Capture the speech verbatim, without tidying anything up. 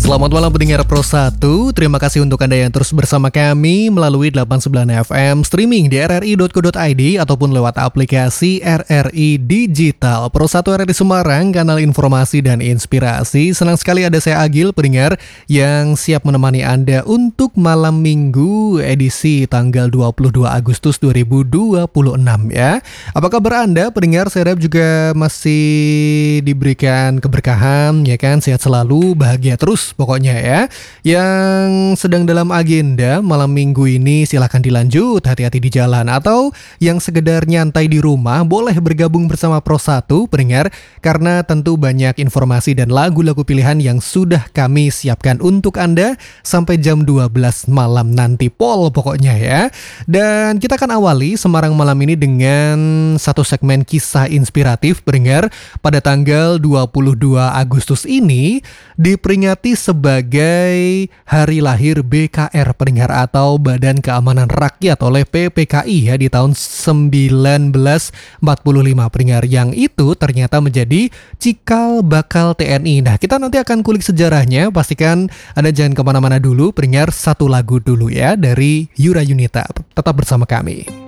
Selamat malam pendengar Pro satu. Terima kasih untuk Anda yang terus bersama kami melalui delapan puluh sembilan F M streaming di r r i dot co dot i d ataupun lewat aplikasi R R I Digital. Pro satu R R I Semarang, kanal informasi dan inspirasi. Senang sekali ada saya Agil, pendengar yang siap menemani Anda untuk malam Minggu edisi tanggal dua puluh dua Agustus dua ribu dua puluh enam ya. Apa kabar Anda pendengar? Saya harap juga masih diberikan keberkahan ya kan, sehat selalu, bahagia terus pokoknya ya. Yang sedang dalam agenda malam minggu ini silahkan dilanjut, hati-hati di jalan. Atau yang sekedar nyantai di rumah boleh bergabung bersama Pro satu pendengar, karena tentu banyak informasi dan lagu-lagu pilihan yang sudah kami siapkan untuk Anda sampai jam dua belas malam nanti pol pokoknya ya. Dan kita akan awali Semarang malam ini dengan satu segmen kisah inspiratif pendengar. Pada tanggal dua puluh dua Agustus ini diperingati sebagai hari lahir B K R pendengar, atau Badan Keamanan Rakyat oleh P P K I ya, di tahun seribu sembilan ratus empat puluh lima pendengar, yang itu ternyata menjadi cikal bakal T N I. Nah, kita nanti akan kulik sejarahnya. Pastikan Anda jangan kemana-mana dulu pendengar, satu lagu dulu ya dari Yura Yunita. Tetap bersama kami.